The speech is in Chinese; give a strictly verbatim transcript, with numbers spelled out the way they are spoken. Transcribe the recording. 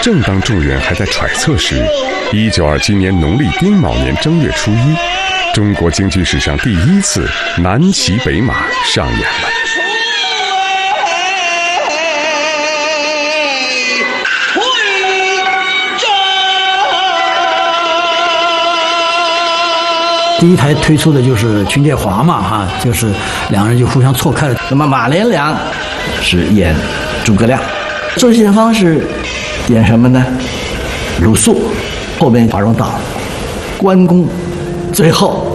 正当众人还在揣测时，一九二七年农历丁卯年正月初一，中国京剧史上第一次南骑北马上演了。 第一台推出的就是群介华嘛，哈，就是两人就互相错开了。 那么马连良是演诸葛亮，周信芳是演什么呢？鲁肃，后边华容道、关公，最后